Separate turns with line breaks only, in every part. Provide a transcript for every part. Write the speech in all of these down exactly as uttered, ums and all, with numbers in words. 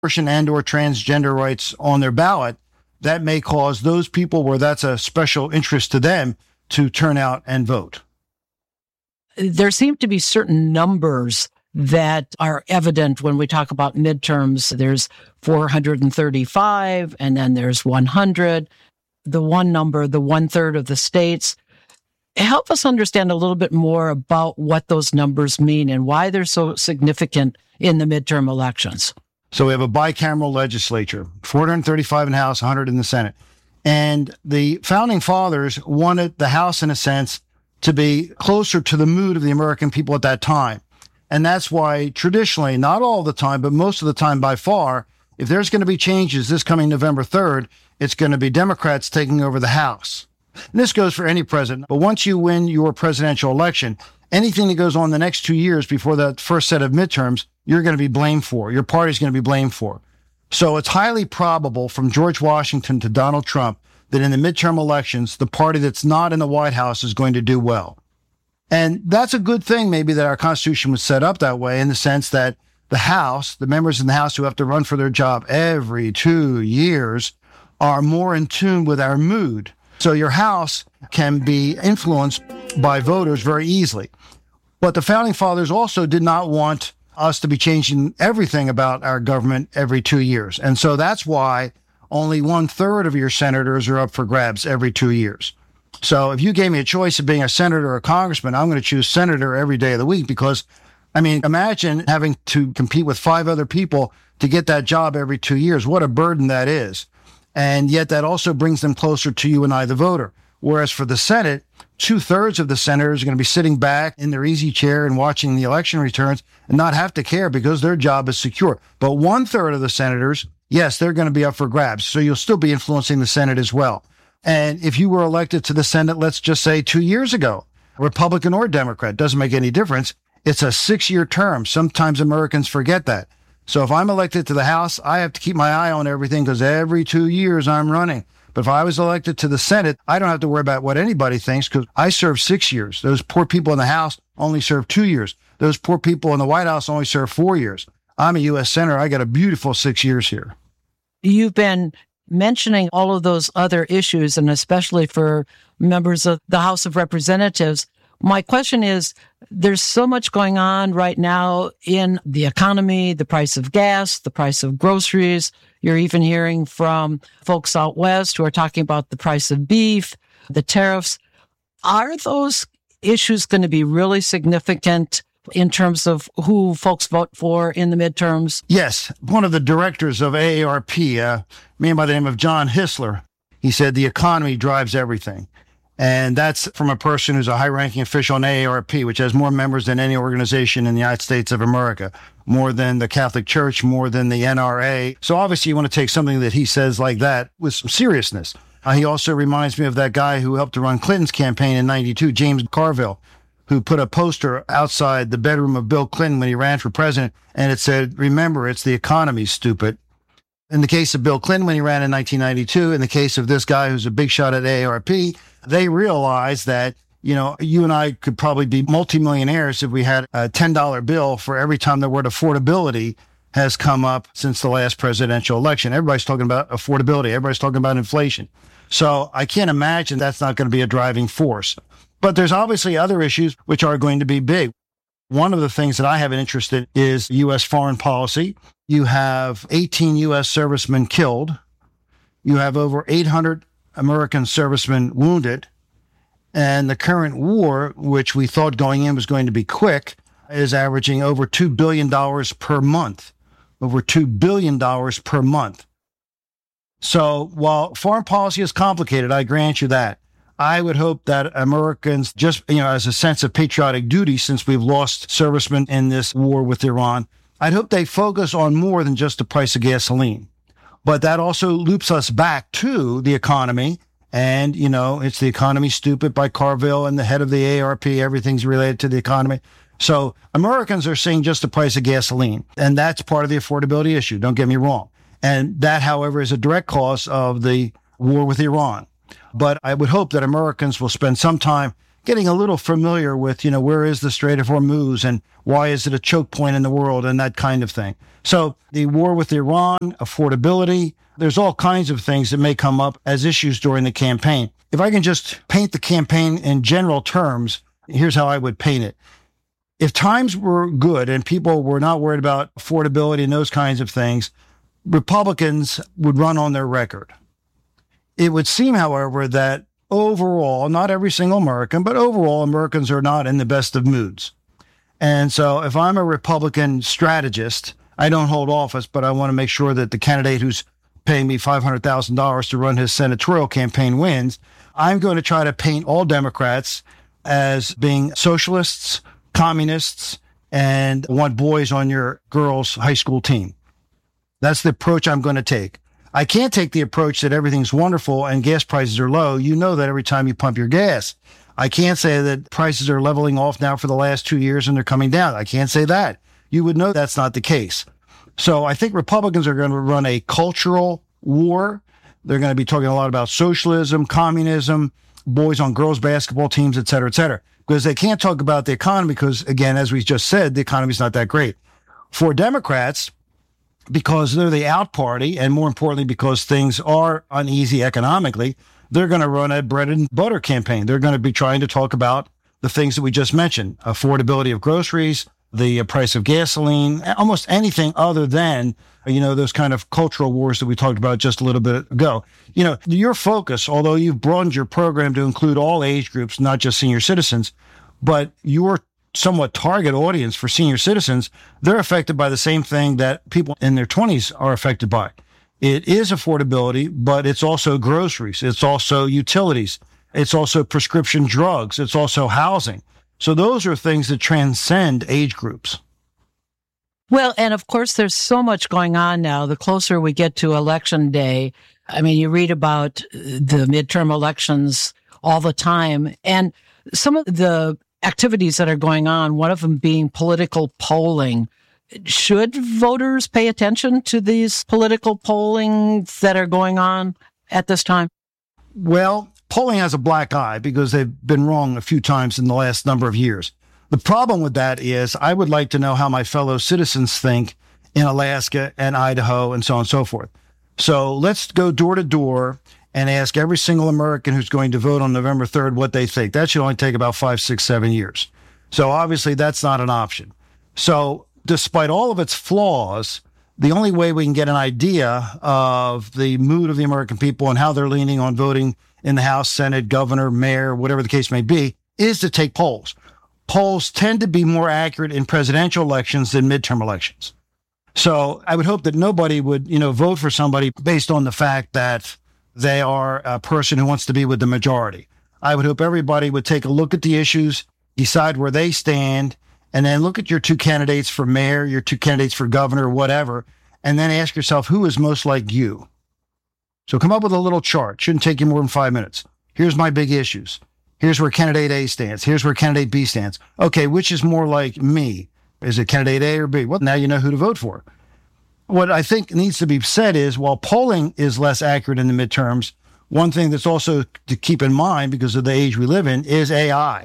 abortion and or transgender rights on their ballot, that may cause those people where that's a special interest to them to turn out and vote.
There seem to be certain numbers that are evident when we talk about midterms. There's four hundred thirty-five, and then there's one hundred. The one number, the one third of the states. Help us understand a little bit more about what those numbers mean and why they're so significant in the midterm elections.
So we have a bicameral legislature, four hundred thirty-five in the House, one hundred in the Senate. And the founding fathers wanted the House, in a sense, to be closer to the mood of the American people at that time. And that's why traditionally, not all the time, but most of the time by far, if there's going to be changes this coming November third, it's going to be Democrats taking over the House. And this goes for any president. But once you win your presidential election, anything that goes on the next two years before that first set of midterms, you're going to be blamed for. Your party's going to be blamed for. So it's highly probable from George Washington to Donald Trump that in the midterm elections, the party that's not in the White House is going to do well. And that's a good thing, maybe, that our Constitution was set up that way, in the sense that the House, the members in the House who have to run for their job every two years, are more in tune with our mood. So your House can be influenced by voters very easily. But the Founding Fathers also did not want us to be changing everything about our government every two years. And so that's why only one third of your senators are up for grabs every two years. So if you gave me a choice of being a senator or a congressman, I'm going to choose senator every day of the week because, I mean, imagine having to compete with five other people to get that job every two years. What a burden that is. And yet that also brings them closer to you and I, the voter. Whereas for the Senate, two thirds of the senators are going to be sitting back in their easy chair and watching the election returns and not have to care because their job is secure. But one third of the senators, yes, they're going to be up for grabs. So you'll still be influencing the Senate as well. And if you were elected to the Senate, let's just say two years ago, Republican or Democrat, doesn't make any difference. It's a six-year term. Sometimes Americans forget that. So if I'm elected to the House, I have to keep my eye on everything because every two years I'm running. But if I was elected to the Senate, I don't have to worry about what anybody thinks because I serve six years. Those poor people in the House only serve two years. Those poor people in the White House only serve four years. I'm a U S Senator. I got a beautiful six years here.
You've been mentioning all of those other issues, and especially for members of the House of Representatives. My question is, there's so much going on right now in the economy, the price of gas, the price of groceries. You're even hearing from folks out west who are talking about the price of beef, the tariffs. Are those issues going to be really significant in terms of who folks vote for in the midterms?
Yes. One of the directors of A A R P, a man by the name of John Hissler, he said the economy drives everything. And that's from a person who's a high-ranking official in A A R P, which has more members than any organization in the United States of America, more than the Catholic Church, more than the N R A. So obviously you want to take something that he says like that with some seriousness. Uh, he also reminds me of that guy who helped to run Clinton's campaign in ninety-two, James Carville, who put a poster outside the bedroom of Bill Clinton when he ran for president, and it said, "Remember, it's the economy, stupid." In the case of Bill Clinton when he ran in nineteen ninety-two, in the case of this guy who's a big shot at A A R P, they realized that, you know, you and I could probably be multimillionaires if we had a ten dollar bill for every time the word affordability has come up since the last presidential election. Everybody's talking about affordability. Everybody's talking about inflation. So I can't imagine that's not going to be a driving force. But there's obviously other issues which are going to be big. One of the things that I have an interest in is U S foreign policy. You have eighteen U S servicemen killed. You have over eight hundred American servicemen wounded. And the current war, which we thought going in was going to be quick, is averaging over two billion dollars per month. Over two billion dollars per month. So while foreign policy is complicated, I grant you that. I would hope that Americans, just, you know, as a sense of patriotic duty, since we've lost servicemen in this war with Iran, I'd hope they focus on more than just the price of gasoline. But that also loops us back to the economy. And, you know, it's The Economy Stupid by Carville and the head of the A A R P. Everything's related to the economy. So Americans are seeing just the price of gasoline. And that's part of the affordability issue. Don't get me wrong. And that, however, is a direct cause of the war with Iran. But I would hope that Americans will spend some time getting a little familiar with, you know, where is the Strait of Hormuz and why is it a choke point in the world and that kind of thing. So the war with Iran, affordability, there's all kinds of things that may come up as issues during the campaign. If I can just paint the campaign in general terms, here's how I would paint it. If times were good and people were not worried about affordability and those kinds of things, Republicans would run on their record. It would seem, however, that overall, not every single American, but overall, Americans are not in the best of moods. And so if I'm a Republican strategist, I don't hold office, but I want to make sure that the candidate who's paying me five hundred thousand dollars to run his senatorial campaign wins. I'm going to try to paint all Democrats as being socialists, communists, and want boys on your girls' high school team. That's the approach I'm going to take. I can't take the approach that everything's wonderful and gas prices are low. You know that every time you pump your gas. I can't say that prices are leveling off now for the last two years and they're coming down. I can't say that. You would know that's not the case. So I think Republicans are going to run a cultural war. They're going to be talking a lot about socialism, communism, boys on girls basketball teams, et cetera, et cetera, because they can't talk about the economy because, again, as we just said, the economy's not that great. For Democrats, because they're the out party, and more importantly, because things are uneasy economically, they're going to run a bread and butter campaign. They're going to be trying to talk about the things that we just mentioned, affordability of groceries, the price of gasoline, almost anything other than, you know, those kind of cultural wars that we talked about just a little bit ago. You know, your focus, although you've broadened your program to include all age groups, not just senior citizens, but your somewhat target audience for senior citizens, they're affected by the same thing that people in their twenties are affected by. It is affordability, but it's also groceries. It's also utilities. It's also prescription drugs. It's also housing. So those are things that transcend age groups.
Well, and of course, there's so much going on now. The closer we get to election day, I mean, you read about the midterm elections all the time. And some of the activities that are going on, one of them being political polling. Should voters pay attention to these political pollings that are going on at this time?
Well, polling has a black eye because they've been wrong a few times in the last number of years. The problem with that is I would like to know how my fellow citizens think in Alaska and Idaho and so on and so forth. So let's go door to door and ask every single American who's going to vote on November third what they think. That should only take about five, six, seven years. So obviously that's not an option. So despite all of its flaws, the only way we can get an idea of the mood of the American people and how they're leaning on voting in the House, Senate, governor, mayor, whatever the case may be, is to take polls. Polls tend to be more accurate in presidential elections than midterm elections. So I would hope that nobody would, you know, vote for somebody based on the fact that they are a person who wants to be with the majority. I would hope everybody would take a look at the issues, decide where they stand, and then look at your two candidates for mayor, your two candidates for governor, whatever, and then ask yourself, who is most like you? So come up with a little chart. Shouldn't take you more than five minutes. Here's my big issues. Here's where candidate A stands. Here's where candidate B stands. Okay, which is more like me? Is it candidate A or B? Well, now you know who to vote for. What I think needs to be said is, while polling is less accurate in the midterms, one thing that's also to keep in mind because of the age we live in is A I.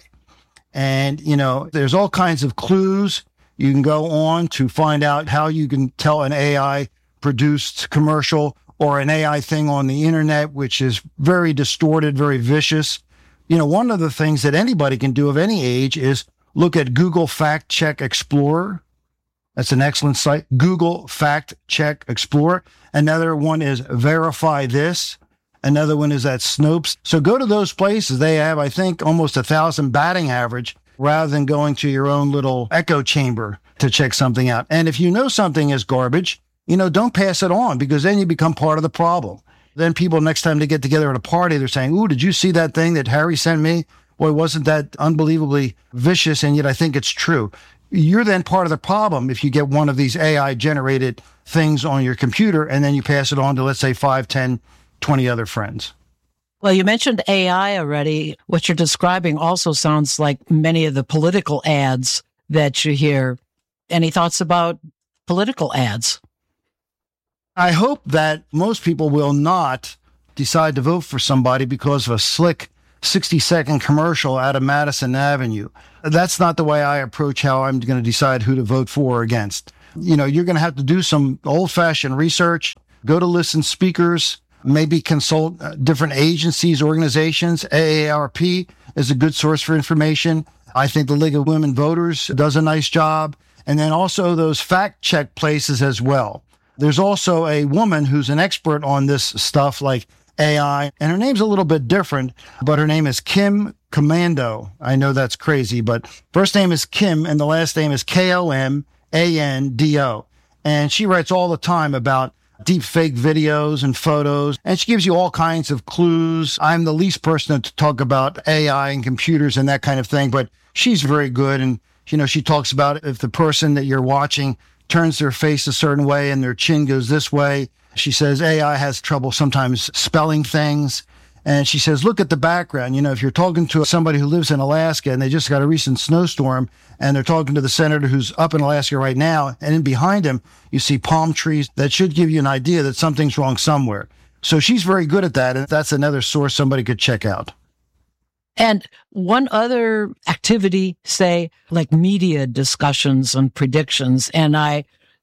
And, you know, there's all kinds of clues you can go on to find out how you can tell an A I produced commercial or an A I thing on the internet, which is very distorted, very vicious. You know, one of the things that anybody can do of any age is look at Google Fact Check Explorer. That's an excellent site. Google Fact Check Explorer. Another one is Verify This. Another one is at Snopes. So go to those places. They have, I think, almost a thousand batting average rather than going to your own little echo chamber to check something out. And if you know something is garbage, you know, don't pass it on because then you become part of the problem. Then people, next time they get together at a party, they're saying, ooh, did you see that thing that Harry sent me? Boy, wasn't that unbelievably vicious? And yet I think it's true. You're then part of the problem if you get one of these A I-generated things on your computer and then you pass it on to, let's say, five, ten, twenty other friends.
Well, you mentioned A I already. What you're describing also sounds like many of the political ads that you hear. Any thoughts about political ads?
I hope that most people will not decide to vote for somebody because of a slick sixty-second commercial out of Madison Avenue. That's not the way I approach how I'm going to decide who to vote for or against. You know, you're going to have to do some old-fashioned research, go to listen speakers, maybe consult uh, different agencies, organizations. A A R P is a good source for information. I think the League of Women Voters does a nice job. And then also those fact check places as well. There's also a woman who's an expert on this stuff like A I, and her name's a little bit different, but her name is Kim Komando. I know that's crazy, but first name is Kim and the last name is K O M A N D O. And she writes all the time about deep fake videos and photos, and she gives you all kinds of clues. I'm the least person to talk about A I and computers and that kind of thing, but she's very good. And, you know, she talks about if the person that you're watching turns their face a certain way and their chin goes this way. She says A I has trouble sometimes spelling things. And she says, look at the background. You know, if you're talking to somebody who lives in Alaska and they just got a recent snowstorm and they're talking to the senator who's up in Alaska right now, and in behind him, you see palm trees, that should give you an idea that something's wrong somewhere. So she's very good at that. And that's another source somebody could check out.
And one other activity, say, like media discussions and predictions. And I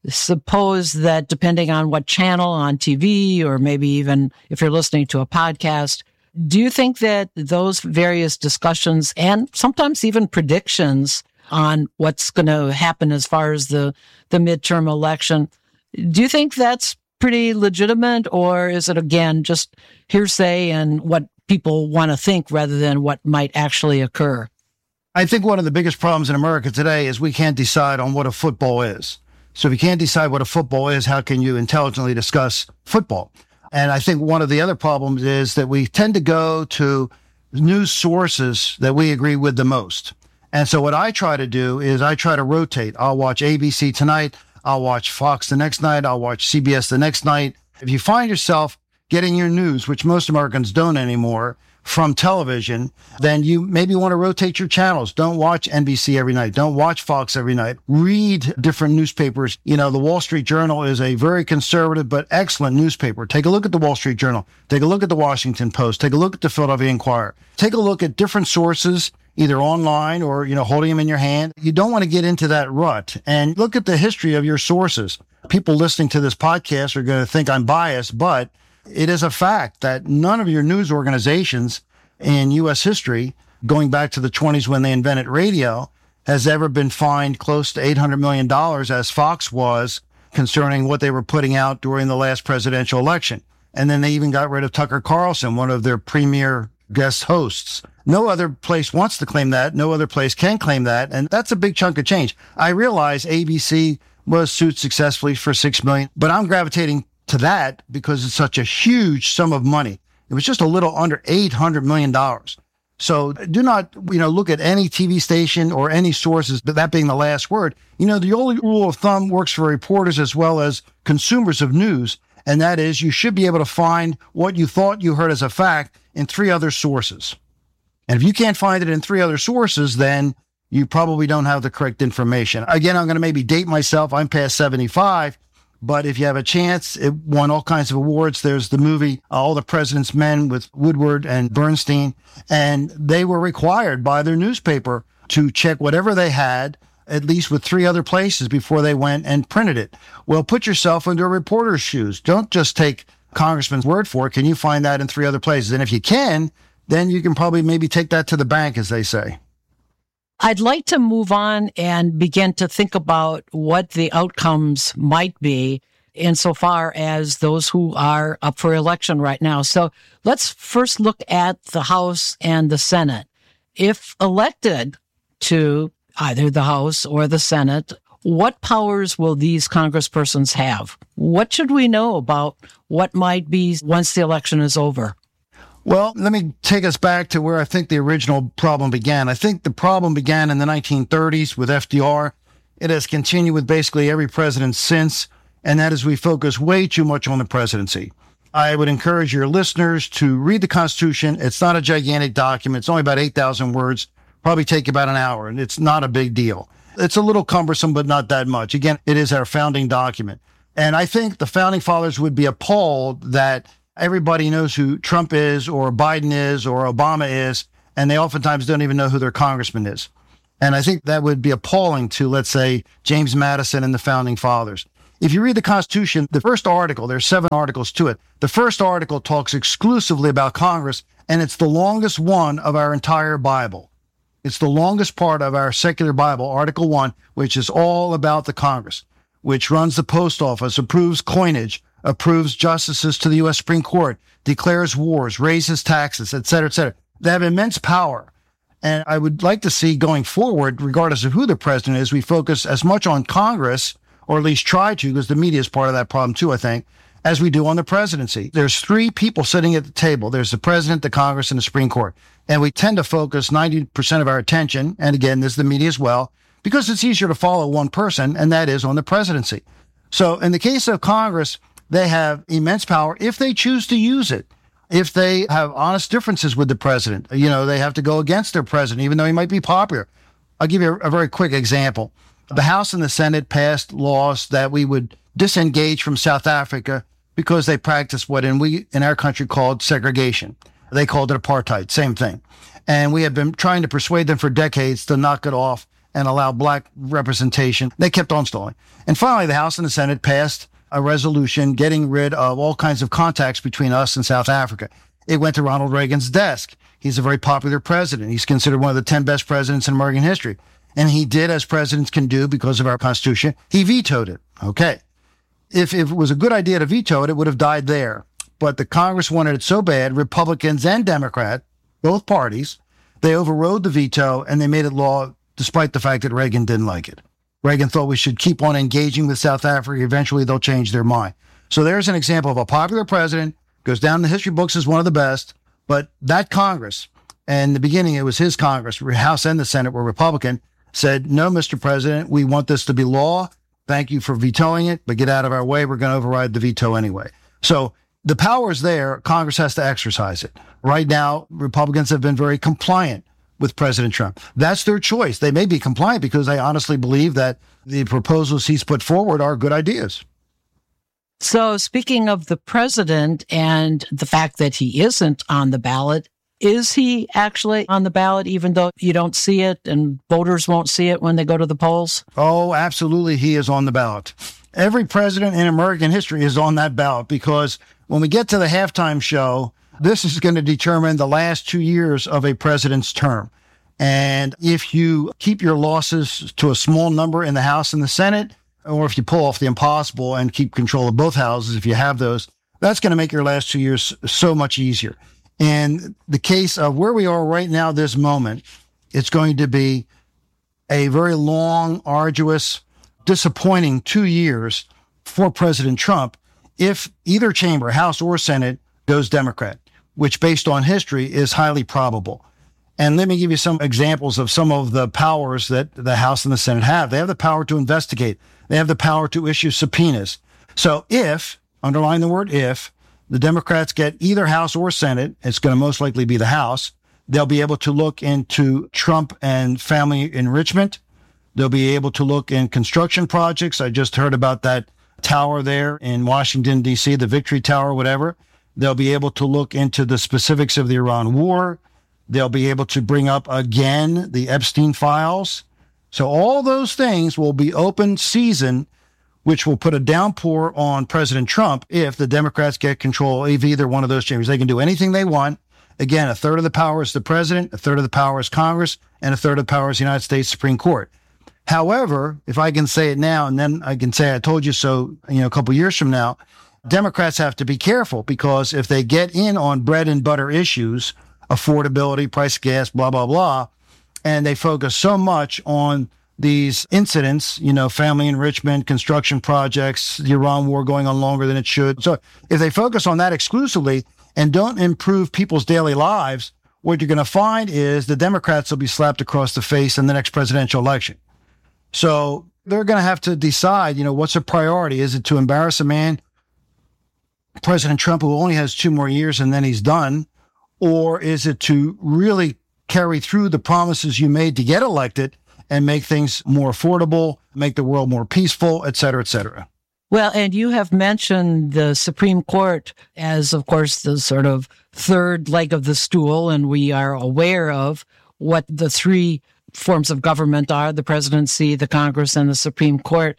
suppose that depending on what channel on T V, or maybe even if you're listening to a podcast, do you think that those various discussions and sometimes even predictions on what's going to happen as far as the, the midterm election, do you think that's pretty legitimate, or is it, again, just hearsay and what people want to think rather than what might actually occur?
I think one of the biggest problems in America today is we can't decide on what a football is. So if you can't decide what a football is, how can you intelligently discuss football? And I think one of the other problems is that we tend to go to news sources that we agree with the most. And so what I try to do is I try to rotate. I'll watch A B C tonight. I'll watch Fox the next night. I'll watch C B S the next night. If you find yourself getting your news, which most Americans don't anymore, from television, then you maybe want to rotate your channels. Don't watch N B C every night. Don't watch Fox every night. Read different newspapers. You know, the Wall Street Journal is a very conservative but excellent newspaper. Take a look at the Wall Street Journal. Take a look at the Washington Post. Take a look at the Philadelphia Inquirer. Take a look at different sources, either online or, you know, holding them in your hand. You don't want to get into that rut. And look at the history of your sources. People listening to this podcast are going to think I'm biased, but it is a fact that none of your news organizations in U S history, going back to the twenties when they invented radio, has ever been fined close to eight hundred million dollars, as Fox was, concerning what they were putting out during the last presidential election. And then they even got rid of Tucker Carlson, one of their premier guest hosts. No other place wants to claim that. No other place can claim that. And that's a big chunk of change. I realize A B C was sued successfully for six million dollars, but I'm gravitating to that because it's such a huge sum of money. It was just a little under eight hundred million dollars. So do not, you know, look at any T V station or any sources, but that being the last word. You know, the only rule of thumb works for reporters as well as consumers of news, and that is you should be able to find what you thought you heard as a fact in three other sources. And if you can't find it in three other sources, then you probably don't have the correct information. Again, I'm going to maybe date myself. I'm past seventy-five. But if you have a chance, it won all kinds of awards. There's the movie All the President's Men with Woodward and Bernstein, and they were required by their newspaper to check whatever they had, at least with three other places, before they went and printed it. Well, put yourself into a reporter's shoes. Don't just take Congressman's word for it. Can you find that in three other places? And if you can, then you can probably maybe take that to the bank, as they say.
I'd like to move on and begin to think about what the outcomes might be insofar as those who are up for election right now. So let's first look at the House and the Senate. If elected to either the House or the Senate, what powers will these congresspersons have? What should we know about what might be once the election is over?
Well, let me take us back to where I think the original problem began. I think the problem began in the nineteen thirties with F D R. It has continued with basically every president since, and that is we focus way too much on the presidency. I would encourage your listeners to read the Constitution. It's not a gigantic document. It's only about eight thousand words, probably take about an hour, and it's not a big deal. It's a little cumbersome, but not that much. Again, it is our founding document. And I think the founding fathers would be appalled that everybody knows who Trump is or Biden is or Obama is, and they oftentimes don't even know who their congressman is. And I think that would be appalling to, let's say, James Madison and the Founding Fathers. If you read the Constitution, the first article, there's seven articles to it. The first article talks exclusively about Congress, and it's the longest one of our entire Bible. It's the longest part of our secular Bible, Article one, which is all about the Congress, which runs the post office, approves coinage, approves justices to the U S Supreme Court, declares wars, raises taxes, et cetera, et cetera. They have immense power. And I would like to see going forward, regardless of who the president is, we focus as much on Congress, or at least try to, because the media is part of that problem too, I think, as we do on the presidency. There's three people sitting at the table. There's the president, the Congress, and the Supreme Court. And we tend to focus ninety percent of our attention, and again, there's the media as well, because it's easier to follow one person, and that is on the presidency. So in the case of Congress, they have immense power if they choose to use it. If they have honest differences with the president, you know, they have to go against their president, even though he might be popular. I'll give you a, a very quick example. The House and the Senate passed laws that we would disengage from South Africa because they practiced what in we in our country called segregation. They called it apartheid, same thing. And we have been trying to persuade them for decades to knock it off and allow black representation. They kept on stalling. And finally, the House and the Senate passed a resolution getting rid of all kinds of contacts between us and South Africa. It went to Ronald Reagan's desk. He's a very popular president. He's considered one of the ten best presidents in American history. And he did as presidents can do because of our Constitution. He vetoed it. Okay. If, if it was a good idea to veto it, it would have died there. But the Congress wanted it so bad, Republicans and Democrat, both parties, they overrode the veto and they made it law despite the fact that Reagan didn't like it. Reagan thought we should keep on engaging with South Africa. Eventually, they'll change their mind. So there's an example of a popular president, goes down in the history books as one of the best, but that Congress, and in the beginning, it was his Congress, House and the Senate were Republican, said, no, Mister President, we want this to be law. Thank you for vetoing it, but get out of our way. We're going to override the veto anyway. So the power is there. Congress has to exercise it. Right now, Republicans have been very compliant with President Trump. That's their choice. They may be compliant because they honestly believe that the proposals he's put forward are good ideas.
So speaking of the president and the fact that he isn't on the ballot, is he actually on the ballot even though you don't see it and voters won't see it when they go to the polls?
Oh, absolutely. He is on the ballot. Every president in American history is on that ballot because when we get to the halftime show, this is going to determine the last two years of a president's term. And if you keep your losses to a small number in the House and the Senate, or if you pull off the impossible and keep control of both houses, if you have those, that's going to make your last two years so much easier. In the case of where we are right now, this moment, it's going to be a very long, arduous, disappointing two years for President Trump if either chamber, House or Senate, goes Democrat, which based on history is highly probable. And let me give you some examples of some of the powers that the House and the Senate have. They have the power to investigate. They have the power to issue subpoenas. So if, underline the word if, the Democrats get either House or Senate, it's going to most likely be the House, they'll be able to look into Trump and family enrichment. They'll be able to look in construction projects. I just heard about that tower there in Washington, D C, the Victory Tower, whatever. They'll be able to look into the specifics of the Iran war. They'll be able to bring up again the Epstein files. So all those things will be open season, which will put a downpour on President Trump if the Democrats get control of either one of those chambers. They can do anything they want. Again, a third of the power is the president, a third of the power is Congress, and a third of the power is the United States Supreme Court. However, if I can say it now, and then I can say I told you so, you know, a couple years from now, Democrats have to be careful because if they get in on bread and butter issues, affordability, price of gas, blah, blah, blah, and they focus so much on these incidents, you know, family enrichment, construction projects, the Iran war going on longer than it should. So if they focus on that exclusively and don't improve people's daily lives, what you're going to find is the Democrats will be slapped across the face in the next presidential election. So they're going to have to decide, you know, what's a priority? Is it to embarrass a man, President Trump, who only has two more years and then he's done? Or is it to really carry through the promises you made to get elected and make things more affordable, make the world more peaceful, et cetera, et cetera?
Well, and you have mentioned the Supreme Court as, of course, the sort of third leg of the stool, and we are aware of what the three forms of government are the presidency, the Congress, and the Supreme Court.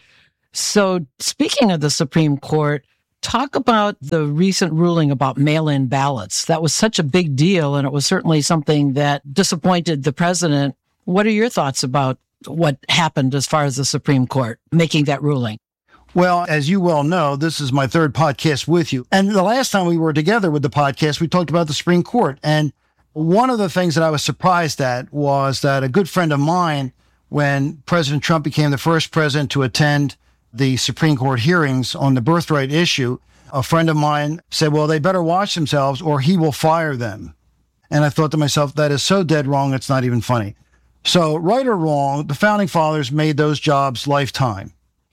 So speaking of the Supreme Court, talk about the recent ruling about mail-in ballots. That was such a big deal, and it was certainly something that disappointed the president. What are your thoughts about what happened as far as the Supreme Court making that ruling?
Well, as you well know, this is my third podcast with you. And the last time we were together with the podcast, we talked about the Supreme Court. And one of the things that I was surprised at was that a good friend of mine, when President Trump became the first president to attend the Supreme Court hearings on the birthright issue, a friend of mine said, well, they better watch themselves or he will fire them. And I thought to myself, that is so dead wrong, it's not even funny. So right or wrong, the founding fathers made those jobs lifetime.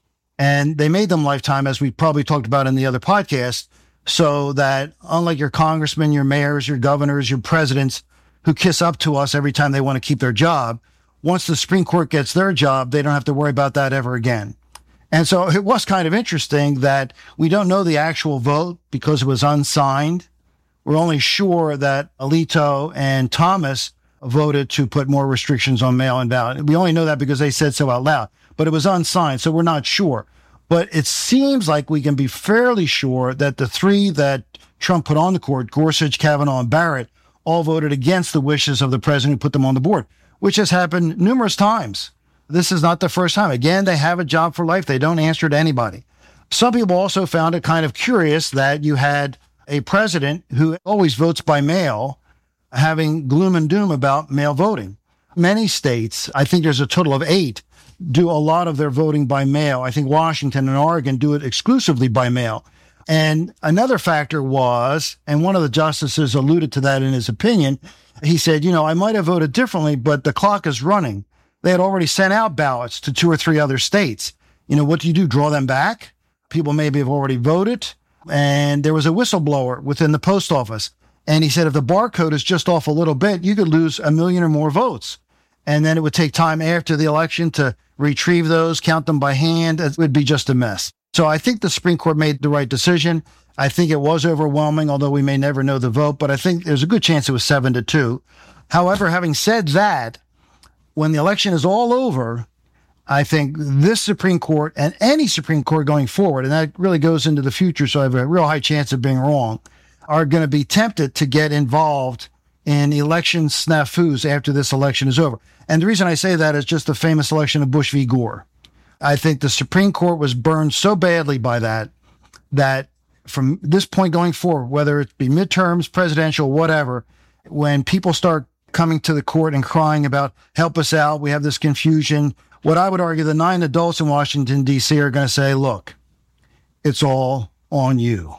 And they made them lifetime, as we probably talked about in the other podcast, so that unlike your congressmen, your mayors, your governors, your presidents, who kiss up to us every time they want to keep their job, once the Supreme Court gets their job, they don't have to worry about that ever again. And so it was kind of interesting that we don't know the actual vote because it was unsigned. We're only sure that Alito and Thomas voted to put more restrictions on mail-in ballot. We only know that because they said so out loud, but it was unsigned, so we're not sure. But it seems like we can be fairly sure that the three that Trump put on the court, Gorsuch, Kavanaugh, and Barrett, all voted against the wishes of the president who put them on the board, which has happened numerous times. This is not the first time. Again, they have a job for life. They don't answer to anybody. Some people also found it kind of curious that you had a president who always votes by mail having gloom and doom about mail voting. Many states, I think there's a total of eight, do a lot of their voting by mail. I think Washington and Oregon do it exclusively by mail. And another factor was, and one of the justices alluded to that in his opinion, he said, you know, I might have voted differently, but the clock is running. They had already sent out ballots to two or three other states. You know, what do you do? Draw them back? People maybe have already voted. And there was a whistleblower within the post office. And he said, if the barcode is just off a little bit, you could lose a million or more votes. And then it would take time after the election to retrieve those, count them by hand. It would be just a mess. So I think the Supreme Court made the right decision. I think it was overwhelming, although we may never know the vote, but I think there's a good chance it was seven to two. However, having said that, when the election is all over, I think this Supreme Court and any Supreme Court going forward, and that really goes into the future, so I have a real high chance of being wrong, are going to be tempted to get involved in election snafus after this election is over. And the reason I say that is just the famous election of Bush v. Gore. I think the Supreme Court was burned so badly by that, that from this point going forward, whether it be midterms, presidential, whatever, when people start coming to the court and crying about, help us out, we have this confusion, what I would argue the nine adults in Washington, D C are going to say, look, it's all on you.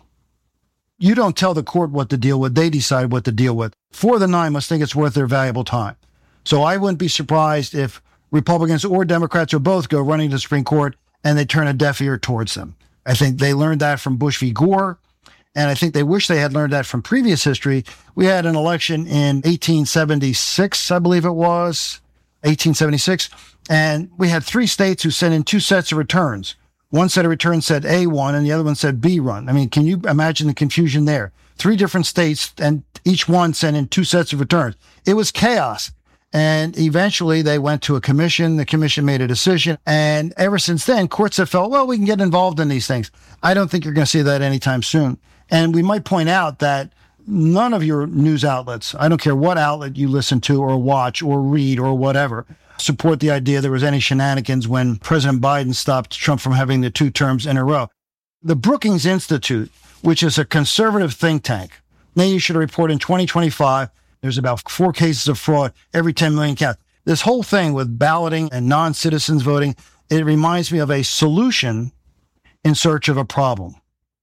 You don't tell the court what to deal with. They decide what to deal with. Four of the nine must think it's worth their valuable time. So I wouldn't be surprised if Republicans or Democrats or both go running to the Supreme Court and they turn a deaf ear towards them. I think they learned that from Bush v. Gore. And I think they wish they had learned that from previous history. We had an election in eighteen seventy-six, I believe it was, eighteen seventy-six. And we had three states who sent in two sets of returns. One set of returns said A one and the other one said B run. I mean, can you imagine the confusion there? Three different states and each one sent in two sets of returns. It was chaos. And eventually they went to a commission. The commission made a decision. And ever since then, courts have felt, well, we can get involved in these things. I don't think you're going to see that anytime soon. And we might point out that none of your news outlets, I don't care what outlet you listen to or watch or read or whatever, support the idea there was any shenanigans when President Biden stopped Trump from having the two terms in a row. The Brookings Institute, which is a conservative think tank, they issued a report in twenty twenty-five. There's about four cases of fraud every ten million counts. This whole thing with balloting and non-citizens voting, it reminds me of a solution in search of a problem.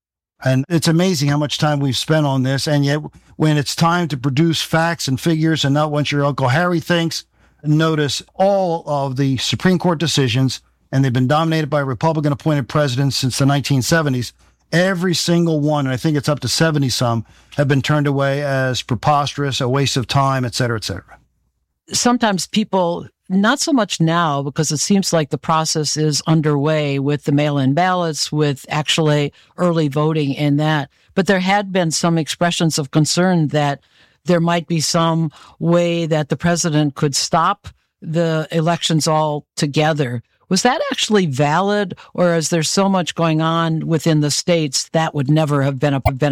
And it's amazing how much time we've spent on this. And yet when it's time to produce facts and figures and not what your Uncle Harry thinks, notice all of the Supreme Court decisions, and they've been dominated by Republican appointed presidents since the nineteen seventies. Every single one, and I think it's up to seventy some, have been turned away as preposterous, a waste of time, et cetera, et cetera.
Sometimes people, not so much now, because it seems like the process is underway with the mail-in ballots, with actually early voting and that. But there had been some expressions of concern that there might be some way that the president could stop the elections all together. Was that actually valid, or is there so much going on within the states that would never have been a, been